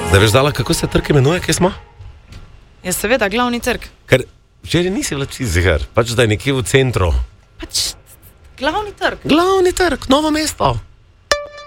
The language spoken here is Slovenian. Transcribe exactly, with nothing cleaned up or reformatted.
Zdaj veš, Dala, kako se trg imenuje, kje smo? Je seveda glavni trg. Ker včeraj nisi bila čisto ziher, pač da je nekje v centru. Pač glavni trg. Glavni trg, Novo mesto.